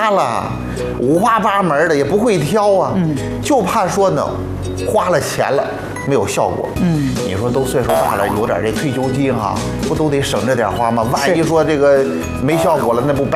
花了，五花八门的也不会挑啊，就怕说呢，花了钱了没有效果。你说都岁数大了，有点这退休金哈，不都得省着点花吗？万一说这个没效果了，那不白